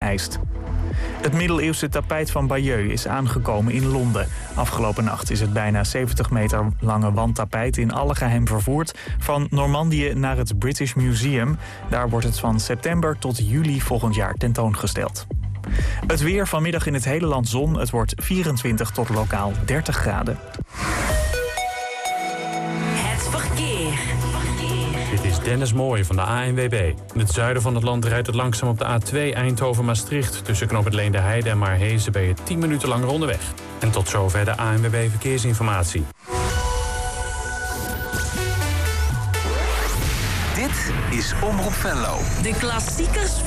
eist. Het middeleeuwse tapijt van Bayeux is aangekomen in Londen. Afgelopen nacht is het bijna 70 meter lange wandtapijt in alle geheim vervoerd van Normandië naar het British Museum. Daar wordt het van september tot juli volgend jaar tentoongesteld. Het weer vanmiddag in het hele land zon. Het wordt 24 tot lokaal 30 graden. Het verkeer. Dit is Dennis Mooij van de ANWB. In het zuiden van het land rijdt het langzaam op de A2 Eindhoven-Maastricht. Tussen knoop het Leende Heide en Maarhezen ben je 10 minuten langer onderweg. En tot zover de ANWB Verkeersinformatie. Dit is Omroep Venlo. De klassiekers